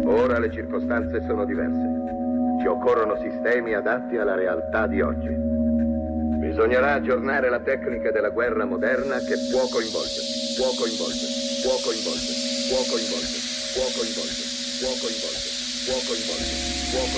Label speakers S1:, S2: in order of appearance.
S1: Ora le circostanze sono diverse. Ci occorrono sistemi adatti alla realtà di oggi. Bisognerà aggiornare la tecnica della guerra moderna che può coinvolgere, può coinvolgere, può coinvolgere, può coinvolgere, può coinvolgere, può coinvolgere, può coinvolgere, può coinvolgere.